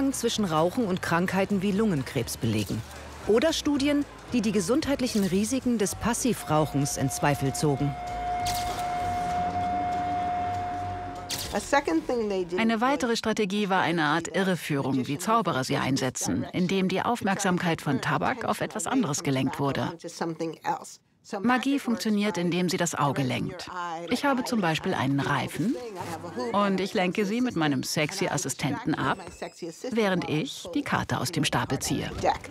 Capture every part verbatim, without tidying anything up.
Zusammenhang zwischen Rauchen und Krankheiten wie Lungenkrebs belegen. Oder Studien, die die gesundheitlichen Risiken des Passivrauchens in Zweifel zogen. Eine weitere Strategie war eine Art Irreführung, wie Zauberer sie einsetzen, indem die Aufmerksamkeit von Tabak auf etwas anderes gelenkt wurde. Magie funktioniert, indem sie das Auge lenkt. Ich habe zum Beispiel einen Reifen und ich lenke sie mit meinem sexy Assistenten ab, während ich die Karte aus dem Stapel ziehe.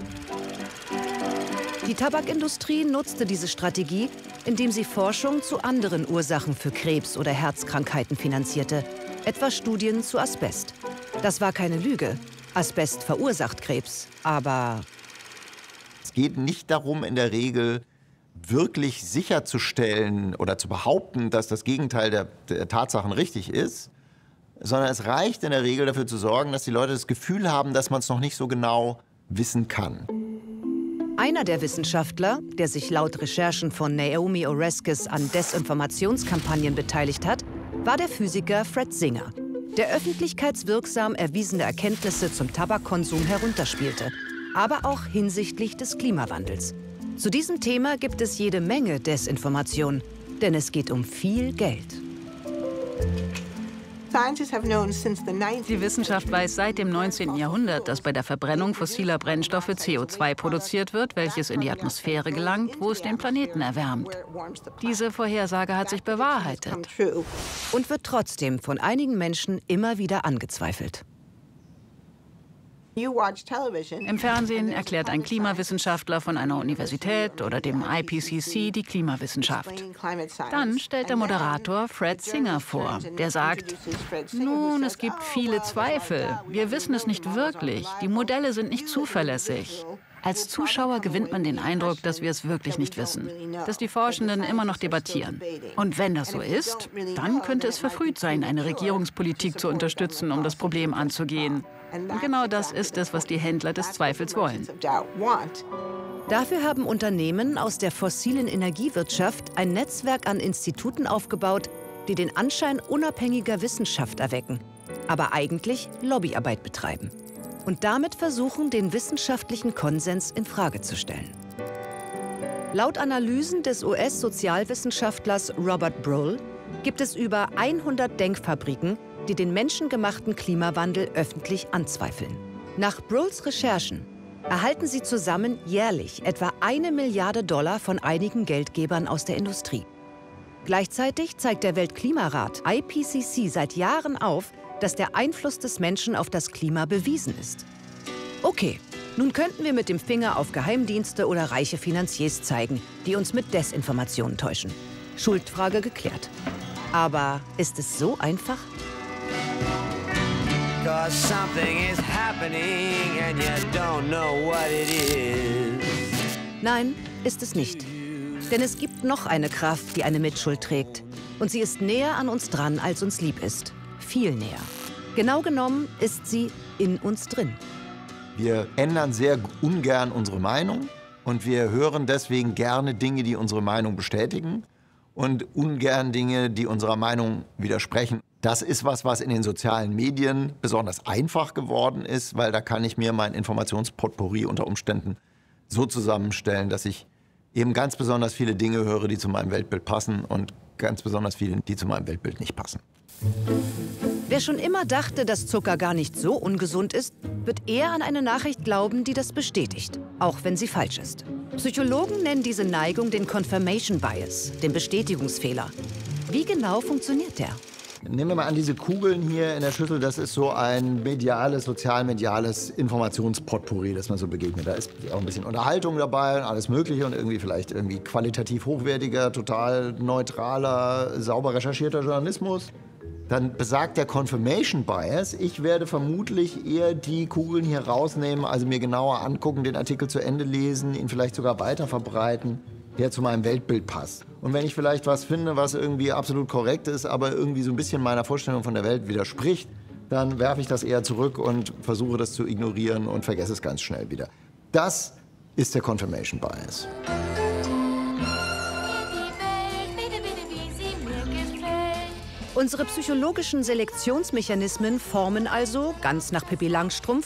Die Tabakindustrie nutzte diese Strategie, indem sie Forschung zu anderen Ursachen für Krebs oder Herzkrankheiten finanzierte, etwa Studien zu Asbest. Das war keine Lüge. Asbest verursacht Krebs, aber... Es geht nicht darum, in der Regel wirklich sicherzustellen oder zu behaupten, dass das Gegenteil der, der Tatsachen richtig ist, sondern es reicht in der Regel dafür zu sorgen, dass die Leute das Gefühl haben, dass man es noch nicht so genau wissen kann. Einer der Wissenschaftler, der sich laut Recherchen von Naomi Oreskes an Desinformationskampagnen beteiligt hat, war der Physiker Fred Singer, der öffentlichkeitswirksam erwiesene Erkenntnisse zum Tabakkonsum herunterspielte, aber auch hinsichtlich des Klimawandels. Zu diesem Thema gibt es jede Menge Desinformation, denn es geht um viel Geld. Die Wissenschaft weiß seit dem neunzehnten Jahrhundert, dass bei der Verbrennung fossiler Brennstoffe C O zwei produziert wird, welches in die Atmosphäre gelangt, wo es den Planeten erwärmt. Diese Vorhersage hat sich bewahrheitet. Und wird trotzdem von einigen Menschen immer wieder angezweifelt. Im Fernsehen erklärt ein Klimawissenschaftler von einer Universität oder dem I P C C die Klimawissenschaft. Dann stellt der Moderator Fred Singer vor, der sagt, nun, es gibt viele Zweifel. Wir wissen es nicht wirklich. Die Modelle sind nicht zuverlässig. Als Zuschauer gewinnt man den Eindruck, dass wir es wirklich nicht wissen, dass die Forschenden immer noch debattieren. Und wenn das so ist, dann könnte es verfrüht sein, eine Regierungspolitik zu unterstützen, um das Problem anzugehen. Und genau das ist es, was die Händler des Zweifels wollen. Dafür haben Unternehmen aus der fossilen Energiewirtschaft ein Netzwerk an Instituten aufgebaut, die den Anschein unabhängiger Wissenschaft erwecken, aber eigentlich Lobbyarbeit betreiben. Und damit versuchen, den wissenschaftlichen Konsens in Frage zu stellen. Laut Analysen des U S-Sozialwissenschaftlers Robert Brull gibt es über hundert Denkfabriken, die den menschengemachten Klimawandel öffentlich anzweifeln. Nach Brulls Recherchen erhalten sie zusammen jährlich etwa eine Milliarde Dollar von einigen Geldgebern aus der Industrie. Gleichzeitig zeigt der Weltklimarat I P C C seit Jahren auf, dass der Einfluss des Menschen auf das Klima bewiesen ist. Okay, nun könnten wir mit dem Finger auf Geheimdienste oder reiche Finanziers zeigen, die uns mit Desinformationen täuschen. Schuldfrage geklärt. Aber ist es so einfach? Nein, ist es nicht. Denn es gibt noch eine Kraft, die eine Mitschuld trägt. Und sie ist näher an uns dran, als uns lieb ist. Viel näher. Genau genommen ist sie in uns drin. Wir ändern sehr ungern unsere Meinung und wir hören deswegen gerne Dinge, die unsere Meinung bestätigen und ungern Dinge, die unserer Meinung widersprechen. Das ist was, was in den sozialen Medien besonders einfach geworden ist, weil da kann ich mir mein Informationspotpourri unter Umständen so zusammenstellen, dass ich eben ganz besonders viele Dinge höre, die zu meinem Weltbild passen und ganz besonders viele, die zu meinem Weltbild nicht passen. Wer schon immer dachte, dass Zucker gar nicht so ungesund ist, wird eher an eine Nachricht glauben, die das bestätigt, auch wenn sie falsch ist. Psychologen nennen diese Neigung den Confirmation Bias, den Bestätigungsfehler. Wie genau funktioniert der? Nehmen wir mal an, diese Kugeln hier in der Schüssel, das ist so ein mediales, sozial-mediales Informationspotpourri, das man so begegnet. Da ist auch ein bisschen Unterhaltung dabei und alles Mögliche und irgendwie vielleicht irgendwie qualitativ hochwertiger, total neutraler, sauber recherchierter Journalismus. Dann besagt der Confirmation Bias, ich werde vermutlich eher die Kugeln hier rausnehmen, also mir genauer angucken, den Artikel zu Ende lesen, ihn vielleicht sogar weiterverbreiten, der zu meinem Weltbild passt. Und wenn ich vielleicht was finde, was irgendwie absolut korrekt ist, aber irgendwie so ein bisschen meiner Vorstellung von der Welt widerspricht, dann werfe ich das eher zurück und versuche das zu ignorieren und vergesse es ganz schnell wieder. Das ist der Confirmation Bias. Unsere psychologischen Selektionsmechanismen formen also, ganz nach Pippi Langstrumpf,